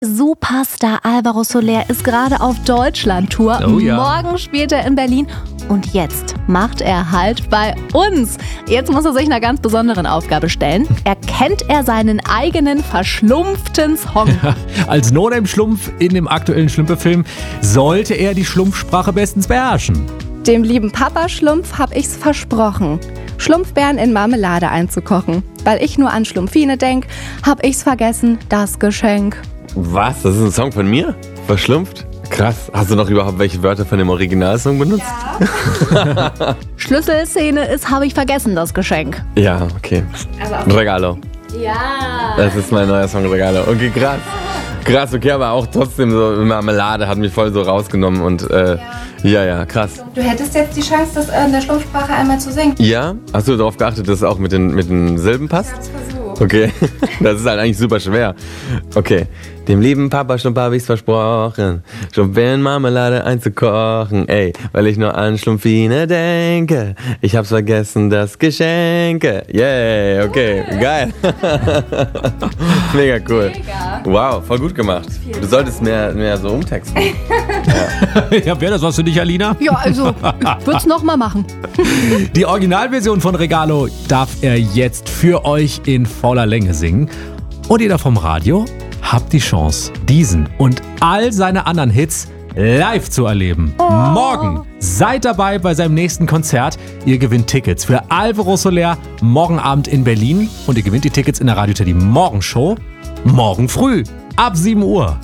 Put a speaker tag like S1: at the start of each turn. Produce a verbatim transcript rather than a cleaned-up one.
S1: Superstar Alvaro Soler ist gerade auf Deutschlandtour.
S2: Oh ja.
S1: Morgen spielt er in Berlin und jetzt macht er Halt bei uns. Jetzt muss er sich einer ganz besonderen Aufgabe stellen. Erkennt er seinen eigenen verschlumpften Song?
S2: Als No-Name-Schlumpf in dem aktuellen Schlümpfe-Film sollte er die Schlumpfsprache bestens beherrschen.
S3: Dem lieben Papa Schlumpf hab ich's versprochen, Schlumpfbeeren in Marmelade einzukochen. Weil ich nur an Schlumpfine denk, hab ich's vergessen, das Geschenk.
S4: Was? Das ist ein Song von mir? Verschlumpft? Krass. Hast du noch überhaupt welche Wörter von dem Originalsong benutzt?
S3: Ja.
S1: Schlüsselszene ist, habe ich vergessen, das Geschenk.
S4: Ja, okay.
S3: Also
S4: Regalo.
S1: Ja.
S4: Das ist mein neuer Song, Regalo. Okay, krass. Krass, okay, aber auch trotzdem so Marmelade hat mich voll so rausgenommen und äh, ja, ja, krass.
S3: Du hättest jetzt die Chance, das in der Schlumpfsprache einmal zu singen.
S4: Ja? Hast du darauf geachtet, dass es auch mit den, mit den Silben passt?
S3: Ich hab's versucht.
S4: Okay, das ist halt eigentlich super schwer. Okay, dem lieben Papa Schlumpf hab ich's versprochen, Schlumpfbeeren Marmelade einzukochen, ey, weil ich nur an Schlumpfine denke, ich hab's vergessen, das Geschenke, yay, okay, geil. Mega cool.
S3: Mega.
S4: Wow, voll gut gemacht. Du solltest mehr, mehr so umtexten.
S2: Ja, wäre das was für dich, Alina?
S1: Ja, also, ich würd's nochmal machen.
S2: Die Originalversion von Regalo darf er jetzt für euch in voller Länge singen. Und ihr da vom Radio habt die Chance, diesen und all seine anderen Hits live zu erleben.
S1: Oh.
S2: Morgen seid dabei bei seinem nächsten Konzert. Ihr gewinnt Tickets für Alvaro Soler morgen Abend in Berlin. Und ihr gewinnt die Tickets in der Radio Teddy Morgenshow morgen früh ab sieben Uhr.